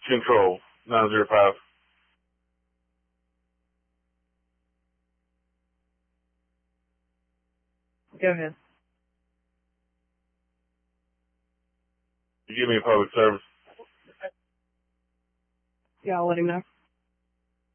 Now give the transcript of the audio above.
Control 905. Go ahead. You give me a public service. Yeah, I'll let him know.